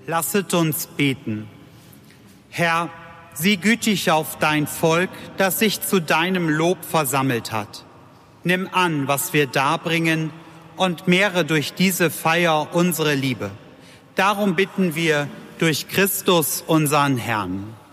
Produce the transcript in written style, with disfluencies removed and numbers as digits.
Lasset uns beten. Herr, sieh gütig auf dein Volk, das sich zu deinem Lob versammelt hat. Nimm an, was wir darbringen, und mehre durch diese Feier unsere Liebe. Darum bitten wir durch Christus, unseren Herrn.